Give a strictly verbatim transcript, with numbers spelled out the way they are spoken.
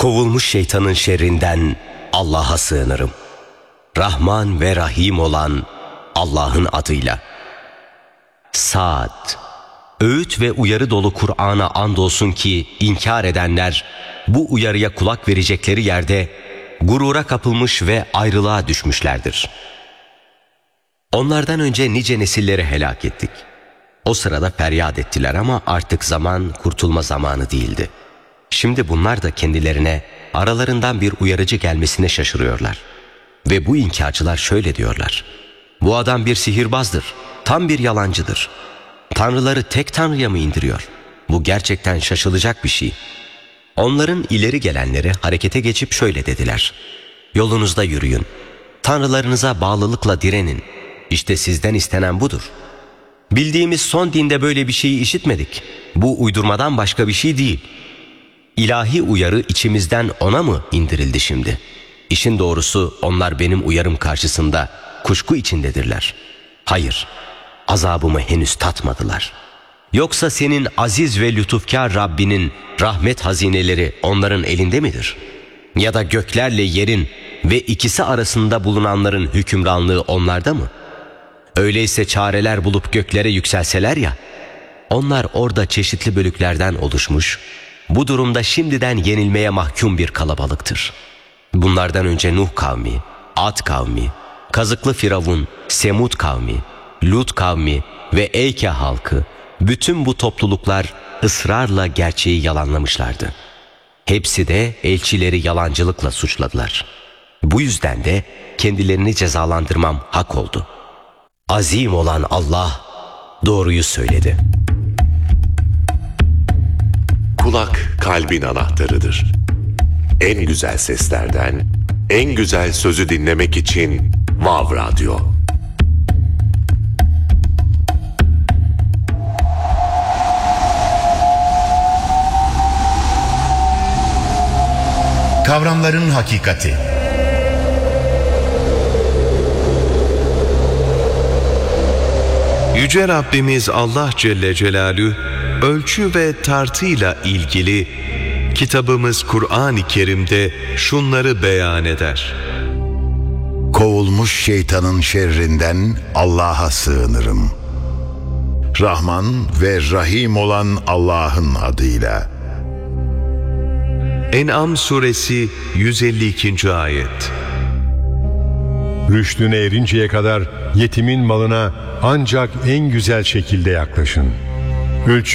Kovulmuş şeytanın şerrinden Allah'a sığınırım. Rahman ve Rahim olan Allah'ın adıyla. Sad. Öğüt ve uyarı dolu Kur'an'a andolsun ki inkar edenler bu uyarıya kulak verecekleri yerde gurura kapılmış ve ayrılığa düşmüşlerdir. Onlardan önce nice nesilleri helak ettik. O sırada feryat ettiler ama artık zaman kurtulma zamanı değildi. Şimdi bunlar da kendilerine aralarından bir uyarıcı gelmesine şaşırıyorlar. Ve bu inkarcılar şöyle diyorlar: bu adam bir sihirbazdır, tam bir yalancıdır. Tanrıları tek tanrıya mı indiriyor? Bu gerçekten şaşılacak bir şey. Onların ileri gelenleri harekete geçip şöyle dediler: yolunuzda yürüyün, tanrılarınıza bağlılıkla direnin. İşte sizden istenen budur. Bildiğimiz son dinde böyle bir şeyi işitmedik. Bu uydurmadan başka bir şey değil. İlahi uyarı içimizden ona mı indirildi şimdi? İşin doğrusu onlar benim uyarım karşısında kuşku içindedirler. Hayır, azabımı henüz tatmadılar. Yoksa senin aziz ve lütufkar Rabbinin rahmet hazineleri onların elinde midir? Ya da göklerle yerin ve ikisi arasında bulunanların hükümranlığı onlarda mı? Öyleyse çareler bulup göklere yükselseler ya, onlar orada çeşitli bölüklerden oluşmuş, bu durumda şimdiden yenilmeye mahkum bir kalabalıktır. Bunlardan önce Nuh kavmi, Ad kavmi, Kazıklı Firavun, Semud kavmi, Lut kavmi ve Eyke halkı, bütün bu topluluklar ısrarla gerçeği yalanlamışlardı. Hepsi de elçileri yalancılıkla suçladılar. Bu yüzden de kendilerini cezalandırmam hak oldu. Azim olan Allah doğruyu söyledi. Kulak kalbin anahtarıdır. En güzel seslerden, en güzel sözü dinlemek için Vav Radyo. Kavramların hakikati. Yüce Rabbimiz Allah Celle Celaluhu ölçü ve tartıyla ilgili kitabımız Kur'an-ı Kerim'de şunları beyan eder. Kovulmuş şeytanın şerrinden Allah'a sığınırım. Rahman ve Rahim olan Allah'ın adıyla. En'am suresi yüz elli ikinci ayet. Rüştüne erinceye kadar yetimin malına ancak en güzel şekilde yaklaşın. Ölçü